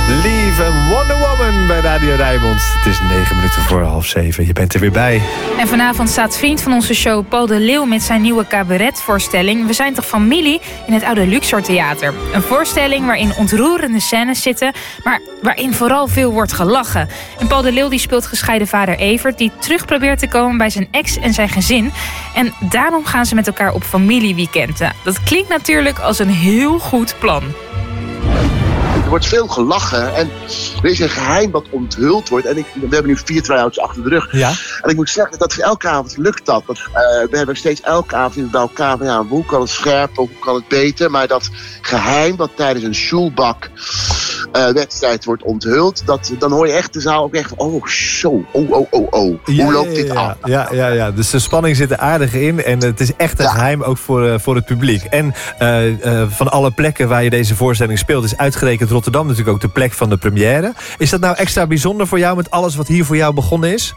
Lieve Wonder Woman bij Radio Rijnmond. Het is 7:09. Je bent er weer bij. En vanavond staat vriend van onze show Paul de Leeuw met zijn nieuwe cabaretvoorstelling We zijn toch familie in het oude Luxor Theater. Een voorstelling waarin ontroerende scènes zitten, maar waarin vooral veel wordt gelachen. En Paul de Leeuw die speelt gescheiden vader Evert, die terug probeert te komen bij zijn ex en zijn gezin. En daarom gaan ze met elkaar op familieweekend. Dat klinkt natuurlijk als een heel goed plan. Er wordt veel gelachen en er is een geheim wat onthuld wordt. En we hebben nu 4 try-outs achter de rug. Ja. En ik moet zeggen dat elke avond lukt dat. We hebben steeds elke avond bij elkaar van hoe kan het scherper, hoe kan het beter. Maar dat geheim wat tijdens een Schulbach wedstrijd wordt onthuld, dan hoor je echt de zaal ook echt van, hoe loopt dit af? Ja, dus de spanning zit er aardig in en het is echt een geheim ook voor het publiek. En van alle plekken waar je deze voorstelling speelt is uitgerekend Rotterdam natuurlijk ook de plek van de première. Is dat nou extra bijzonder voor jou met alles wat hier voor jou begonnen is?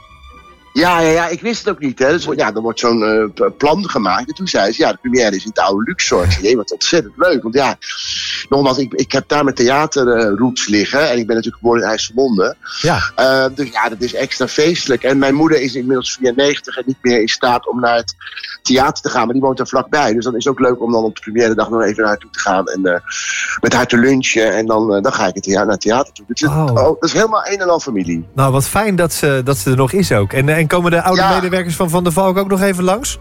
Ja, ik wist het ook niet. Hè. Dus, er wordt zo'n plan gemaakt. En toen zei ze, de première is in het oude Luxor. Nee, wat ontzettend leuk. Want nogmaals, ik heb daar mijn theaterroots liggen. En ik ben natuurlijk geboren in IJsselmonde. Ja. Dus dat is extra feestelijk. En mijn moeder is inmiddels 94 en niet meer in staat om naar het theater te gaan. Maar die woont daar vlakbij. Dus dan is het ook leuk om dan op de première dag nog even naar haar toe te gaan. En met haar te lunchen. En dan ga ik naar het theater toe. Dus dat is helemaal een en al familie. Nou, wat fijn dat ze er nog is ook. En komen de oude medewerkers van Van der Valk ook nog even langs?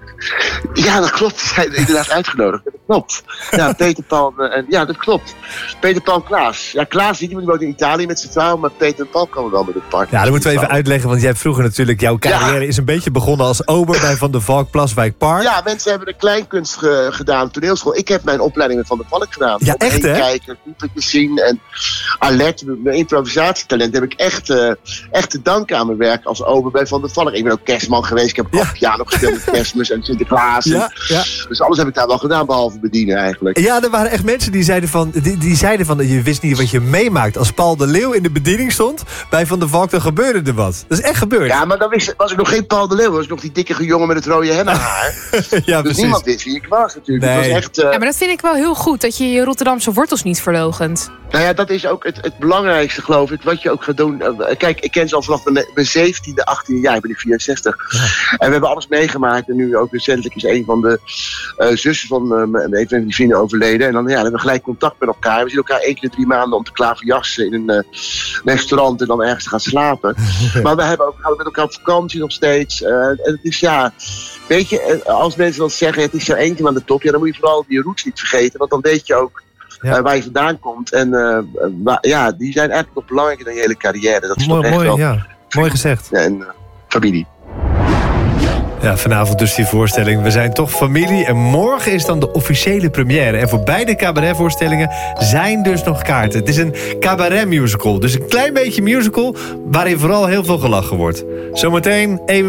Ja, dat klopt. Ze zijn inderdaad uitgenodigd. Dat klopt. Ja, Peter Paul dat klopt. Peter Paul en Klaas. Ja, Klaas die woont in Italië met zijn vrouw, maar Peter en Paul komen wel met het park. Ja, dat moeten we even uitleggen, want jij hebt vroeger natuurlijk, jouw carrière is een beetje begonnen als ober bij Van der Valk Plaswijk Park. Ja, mensen hebben de kleinkunst gedaan, toneelschool. Ik heb mijn opleiding met Van der Valk gedaan. Ja, echt hè? Kijken, typetjes zien en alert, mijn improvisatietalent heb ik echt te danken aan mijn werk als ober bij Van der Valk. Ik ben ook kerstman geweest, ik heb ook piano gespeeld met Kerstmis en Sinterklaas. Dus alles heb ik daar wel gedaan, behalve bedienen eigenlijk. Ja, er waren echt mensen die zeiden van je wist niet wat je meemaakt. Als Paul de Leeuw in de bediening stond bij Van der Valk, dan gebeurde er wat. Dat is echt gebeurd. Ja, maar dan was ik nog geen Paul de Leeuw. Dat was nog die dikke jongen met het rode hennahaar. Ja, dus niemand wist wie ik was natuurlijk. Nee. Het was echt, Ja, maar dat vind ik wel heel goed, dat je je Rotterdamse wortels niet verlooggent. Nou ja, dat is ook het belangrijkste, geloof ik. Wat je ook gaat doen. Kijk, ik ken ze al vanaf mijn 17e, 18e jaar. Ik ben nu 64. Ja. En we hebben alles meegemaakt. En nu ook recentelijk is een van de zussen van een van die vrienden overleden. En dan hebben we gelijk contact met elkaar. We zien elkaar 1 keer 3 maanden om te klaverjassen in een restaurant en dan ergens te gaan slapen. Maar gaan we met elkaar op vakantie nog steeds. En het is weet je, als mensen dan zeggen het is zo eentje aan de top, dan moet je vooral die roots niet vergeten. Want dan weet je ook waar je vandaan komt. En die zijn eigenlijk nog belangrijker dan je hele carrière. Dat is mooi gezegd. En familie. Ja, vanavond dus die voorstelling. We zijn toch familie. En morgen is dan de officiële première. En voor beide cabaretvoorstellingen zijn dus nog kaarten. Het is een cabaret musical. Dus een klein beetje musical waarin vooral heel veel gelachen wordt. Zometeen